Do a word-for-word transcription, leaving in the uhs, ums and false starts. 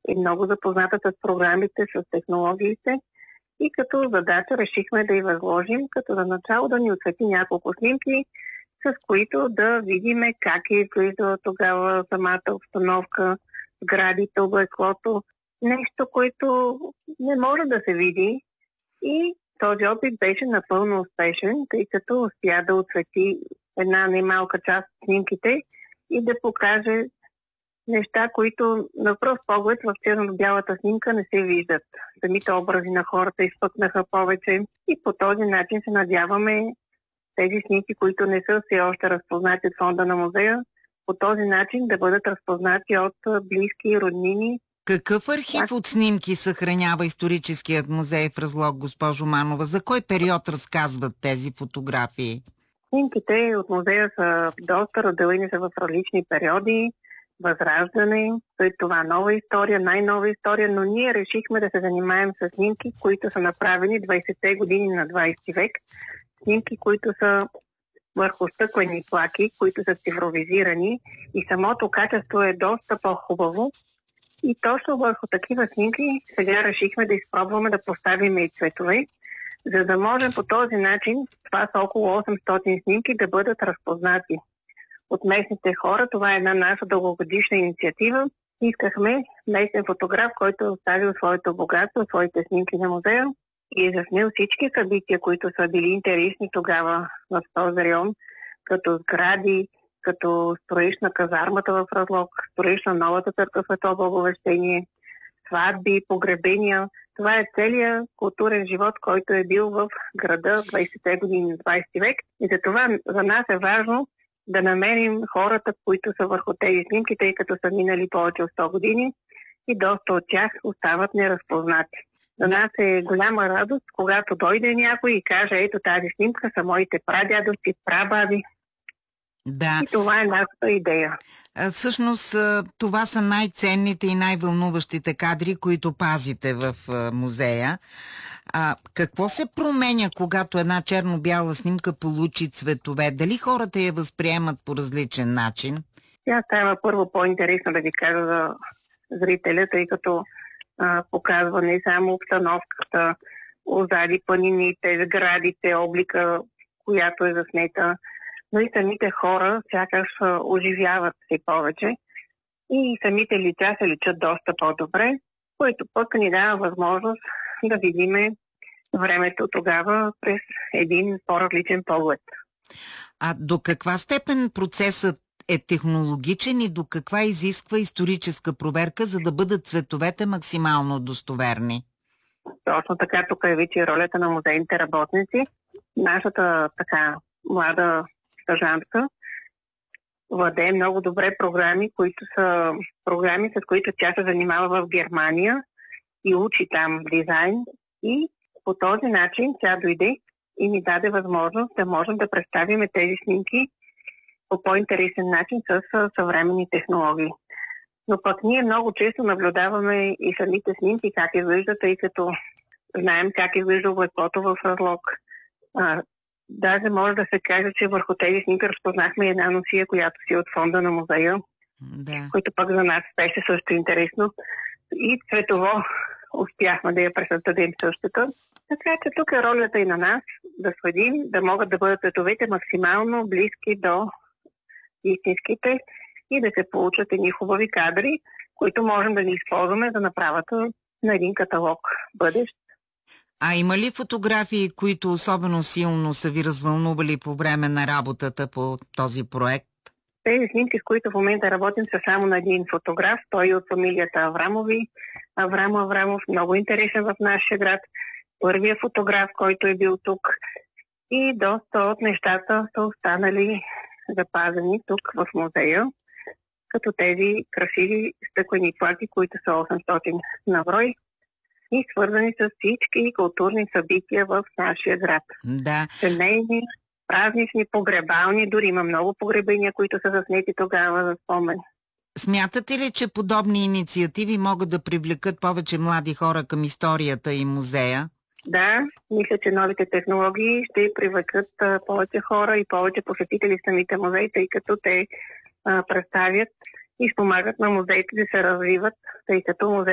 е много запозната с програмите, с технологиите и като задача решихме да й възложим, като за начало да ни отсвети няколко снимки, с които да видим как е изглеждала тогава самата обстановка, сградите, облеклото. Нещо, което не може да се види. И този опит беше напълно успешен, тъй като успя да отсвети една немалка част от снимките и да покаже неща, които на пръв поглед в черно-бялата снимка не се виждат. Самите образи на хората изпъкнаха повече и по този начин се надяваме тези снимки, които не са все още разпознати от фонда на музея, по този начин да бъдат разпознати от близки и роднини. Какъв архив от снимки съхранява историческият музей в Разлог, госпожо Манова? За кой период разказват тези фотографии? Снимките от музея са доста разделени, са в различни периоди. Възраждане, след това нова история, най-нова история, но ние решихме да се занимаем с снимки, които са направени двайсетте години на двайсети век. Снимки, които са върху стъклени плаки, които са цифровизирани и самото качество е доста по-хубаво. И точно върху такива снимки сега решихме да изпробваме да поставим и цветове, за да можем по този начин, това са около осемстотин снимки, да бъдат разпознати от местните хора. Това е една наша дългогодишна инициатива. Искахме местен фотограф, който е оставил своето богатство, своите снимки на музея и е заснел всички събития, които са били интересни тогава в този район, като сгради, като строеж на казармата в Разлог, строеж на новата църква Светло Благовещение, сватби, погребения. Това е целият културен живот, който е бил в града двайсетте години на двайсети век. И за това за нас е важно да намерим хората, които са върху тези снимки, тъй като са минали повече от сто години и доста от тях остават неразпознати. За нас е голяма радост, когато дойде някой и каже, ето тази снимка са моите прадядовци, прабаби. Да. И това е нашата идея. Всъщност това са най-ценните и най-вълнуващите кадри, които пазите в музея. А какво се променя, когато една черно-бяла снимка получи цветове? Дали хората я възприемат по различен начин? Тя става първо по-интересно да ви кажа за зрителя, тъй като а, показва не само обстановката, отзади планините, сградите, облика, която е заснета, но и самите хора сякаш а, оживяват се повече и самите лица се личат доста по-добре, което пък ни дава възможност да видиме времето тогава през един по-различен поглед. А до каква степен процесът е технологичен и до каква изисква историческа проверка, за да бъдат цветовете максимално достоверни? Точно така, тук е вече ролята на музейните работници. Нашата така млада стажантка владее много добре програми, които са програми, с които тя се занимава в Германия и учи там дизайн. И по този начин тя дойде и ни даде възможност да можем да представим тези снимки по по-интересен начин с съвременни технологии. Но пък ние много често наблюдаваме и самите снимки как изглеждат, тъй като знаем как изглежда облеклото в Разлог. А, даже може да се каже, че върху тези снимки разпознахме една носия, която си е от фонда на музея, да. Който пък за нас беше също интересно. И цветово успяхме да я пресъздадем същата. Така че тук е ролята и на нас да следим, да могат да бъдат цветовете максимално близки до истинските и да се получат едни хубави кадри, които можем да ни използваме за направата на един каталог бъдещ. А има ли фотографии, които особено силно са ви развълнували по време на работата по този проект? Тези снимки, с които в момента работим, са само на един фотограф. Той е от фамилията Аврамови. Аврамо Аврамов, много интересен в нашия град. Първият фотограф, който е бил тук. И доста от нещата са останали запазени тук в музея, като тези красиви стъклени плаки, които са осемстотин на брой и свързани с всички културни събития в нашия град. Да. Семейни, празнични, погребални, дори има много погребения, които са заснети тогава за спомен. Смятате ли, че подобни инициативи могат да привлекат повече млади хора към историята и музея? Да, мисля, че новите технологии ще привлекат а, повече хора и повече посетители в самите музеи, тъй като те а, представят и спомагат на музеите да се развиват, тъй като музеи